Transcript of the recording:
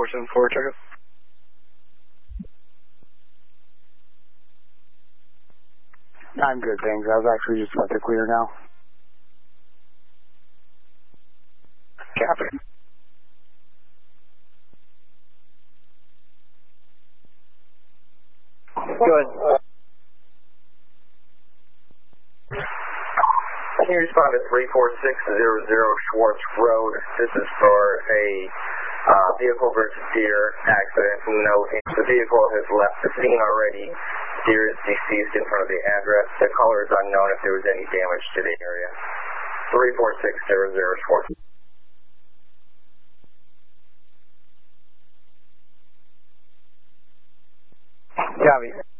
474, check it. I'm good, thanks. I was actually just about to clear now. Copy. Good. Can you respond to 34600 Schwartz Road? This is for a vehicle versus deer accident. Note, the vehicle has left the scene already. Deer is deceased in front of the address. The caller is unknown if there was any damage to the area. 34600 Schwartz. Copy.